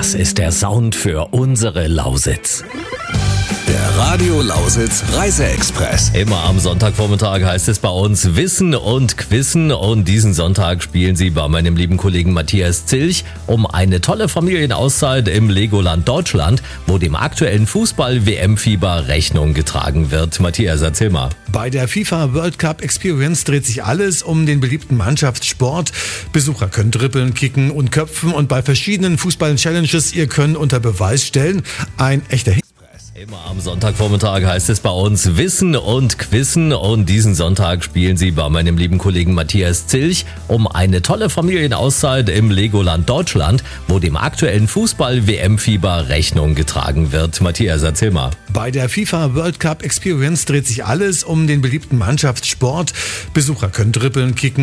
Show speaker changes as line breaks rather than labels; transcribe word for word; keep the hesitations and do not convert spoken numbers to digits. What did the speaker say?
Das ist der Sound für unsere Lausitz.
Der Radio Lausitz Reise-Express.
Immer am Sonntagvormittag heißt es bei uns Wissen und Quissen. Und diesen Sonntag spielen Sie bei meinem lieben Kollegen Matthias Zilch um eine tolle Familienauszeit im Legoland Deutschland, wo dem aktuellen Fußball-W M-Fieber Rechnung getragen wird. Matthias, erzähl mal.
Bei der FIFA World Cup Experience dreht sich alles um den beliebten Mannschaftssport. Besucher können dribbeln, kicken und köpfen und bei verschiedenen Fußball-Challenges ihr Können unter Beweis stellen. Ein echter Hit.
Immer am Sonntagvormittag heißt es bei uns Wissen und Quissen. Und diesen Sonntag spielen Sie bei meinem lieben Kollegen Matthias Zilch um eine tolle Familienauszeit im Legoland Deutschland, wo dem aktuellen Fußball-W M-Fieber Rechnung getragen wird. Matthias, erzähl mal.
Bei der FIFA World Cup Experience dreht sich alles um den beliebten Mannschaftssport. Besucher können dribbeln, kicken